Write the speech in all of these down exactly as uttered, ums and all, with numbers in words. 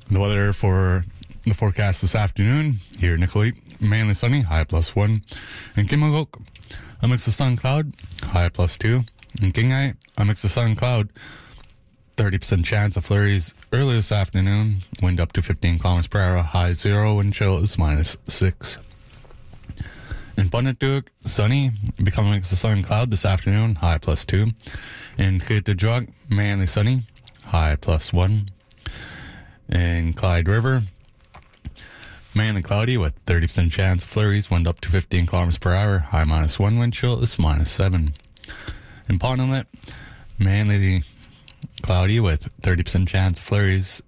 The weather for the forecast this afternoon here in Nicollet, mainly sunny, high plus one. In Kimagok, a mix of sun and cloud, high plus two. In Kingai, a mix of sun and cloud, thirty percent chance of flurries early this afternoon, wind up to fifteen kilometers per hour, high zero, wind chill is minus six. In Punatuak, sunny, becoming a mix of sun and cloud this afternoon, high plus two. In Kittajok, mainly sunny, high plus one. In Clyde River, mainly cloudy with thirty percent chance of flurries, wind up to fifteen kilometers per hour, high minus one, wind chill is minus seven. In Pond Inlet, mainly cloudy with thirty percent chance of flurries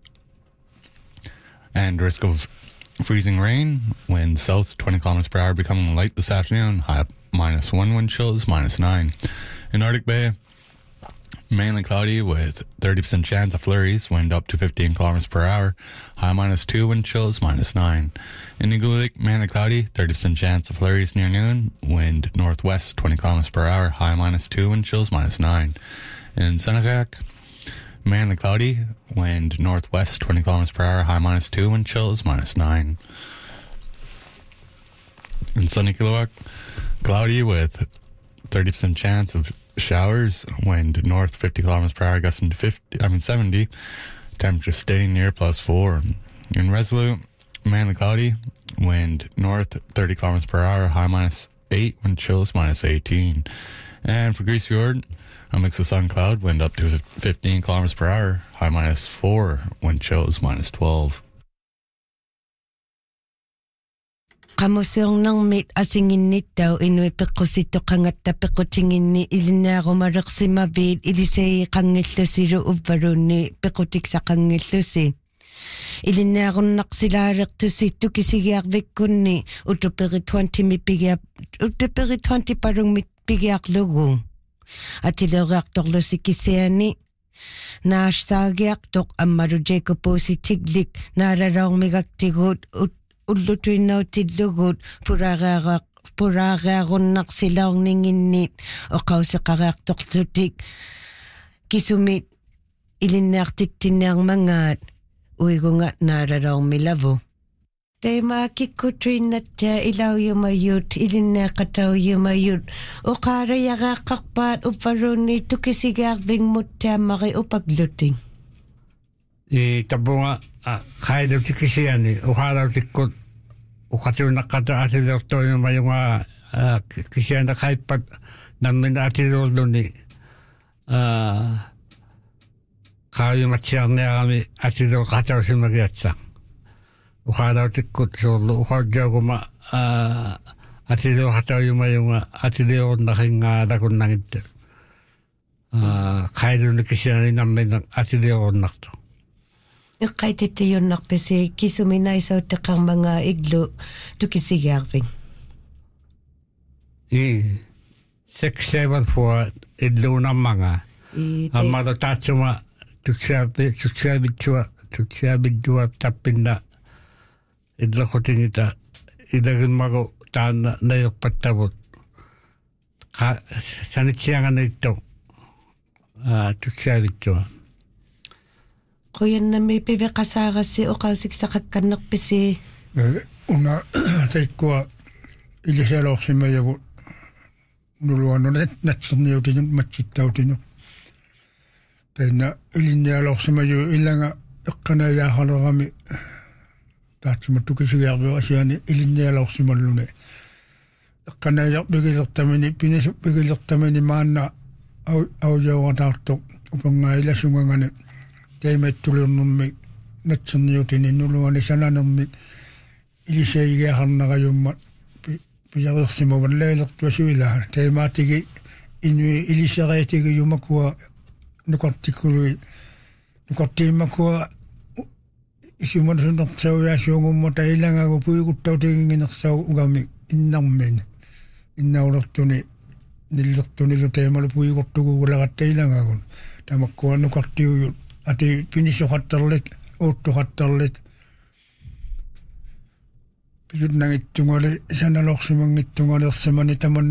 and risk of freezing rain, wind south twenty kilometers per hour, becoming light this afternoon, high minus one, wind chill is minus nine. In Arctic Bay, mainly cloudy with thirty percent chance of flurries, wind up to fifteen kilometers per hour, high minus two, wind chill is minus nine. In Igloo Lake, mainly cloudy, thirty percent chance of flurries near noon, wind northwest twenty kilometers per hour, high minus two, wind chill is minus nine. In Senakak, mainly cloudy, wind northwest twenty kilometers per hour, high minus two, wind chill is minus nine. In Sunny Kilowak, cloudy with thirty percent chance of showers, wind north fifty kilometers per hour, gusting to fifty, I mean seventy, temperature staying near plus four. In Resolute, mainly cloudy, wind north thirty kilometers per hour, high minus eight, wind chill is minus eighteen. And for Grease Fjord, a mix of sun and cloud, wind up to fifteen kilometers per hour, high minus four, wind chill is minus twelve. Qamusung nang mit asinginnit daw inui pequsitto qangatta pequtinginni ilinaarumareqsimavit ilisei qangillusilu uvvarunni pequtiksaqangillusi ilinaarunnaqsilaareqtusittu kisigiarvikkunni utuperi twenty mipigiap utuperi twenty parung mit pigiarlugu atilereaqtorlusi kisiani naash saagiaqtoq ammaru Jacobusi tiglik naararaormigaktigut ut ullutuinnautilugut puraareaq puraarearunnaqsilaorninginnit oqauseqareaqtorlutik kisumit ilinnaartittinnearmangaat uigunga naararaormilavu Teima kikkutrinnatta ilauyumayut ilinnaaqatauyumayut uqaarayaqaqqarpaat upparunni tukisigaarvingmuttaammari upagluting I tabunga qaidautikisiani uqaarautikut uqatiunaqqata atillertoyumayunga kisiana qaippat nammina atillerluni qaayumatsiarniarami atillerqatausimagiatsa uqaarautikut soorlu uqaujjaaguma atillerqatauyumayunga atillerornaqingaalakunnagitta qaidaunikisiani nammina atillerornaqtu iqqaitittiyunnarpisi kisuminaisauteqarmanga iglu tukisigaarving I six seven four illunarmanga ammalo taatsuma tuksiabi tuksiabittua tuksiabittua tappinna illaqotingita ilagimmaru taanna nayorpattavut qa sanitsianganitto a tuksiabittua Qoyannami piviqasaarassi oqausiksaqakkannerpisi una teikkua ilisalorsimayagu nuluanunet natserniutinut matsittautinu tainna ilinnialorsimayu illanga eqqanayaahalerami taatsima tukisigaarbiu asiani ilinnialorsimallune eqqanayarpigilertamini pinisu pigilertamini maanna au aujauqataartoq upangaailasungangani teimettulunummi natserniutini nuluani sananermi iliseigiaqarnaqayumma pijareersimuvalleilertuasuilaa teimaatigi inui ilisereetigiyumakua nukartikului nukartiimmakua isumanusunertauyaasuungumma tailangagu puiguttautiginginersau ugami innarmini innaulertuni nillertunilu teimalu puigortugugulaqattailangagun tamakkua nukartiuyut ati pinisoqatterlit uuttoqatterlit piyutnangittungali sanalorsimangittungalersamani taman